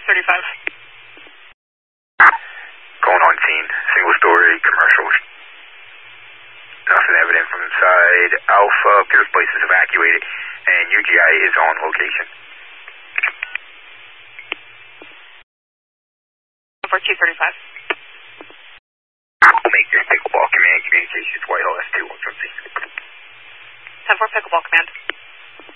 835. Going on scene, single story, commercial. Nothing evident from inside. Alpha, appears place is evacuated, and UGI is on location.